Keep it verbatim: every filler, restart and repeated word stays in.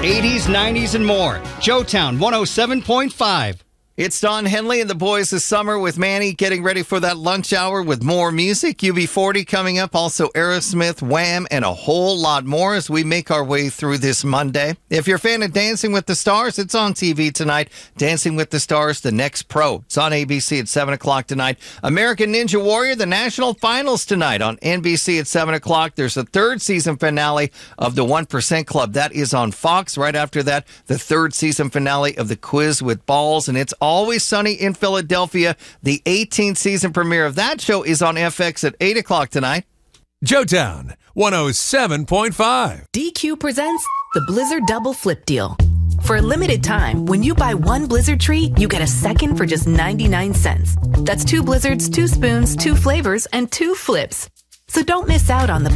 eighties, nineties, and more. Joetown one oh seven point five. It's Don Henley and the boys this summer with Manny getting ready for that lunch hour with more music. U B forty coming up, also Aerosmith, Wham, and a whole lot more as we make our way through this Monday. If you're a fan of Dancing with the Stars, it's on T V tonight. Dancing with the Stars, The Next Pro. It's on A B C at seven o'clock tonight. American Ninja Warrior, the national finals tonight on N B C at seven o'clock. There's a third season finale of the one percent Club. That is on Fox. Right after that, the third season finale of The Quiz with Balls, and it's Always Sunny in Philadelphia. The eighteenth season premiere of that show is on F X at eight o'clock tonight. Joetown one oh seven point five. D Q presents the Blizzard Double Flip Deal. For a limited time, when you buy one Blizzard treat, you get a second for just ninety-nine cents. That's two Blizzards, two spoons, two flavors, and two flips. So don't miss out on the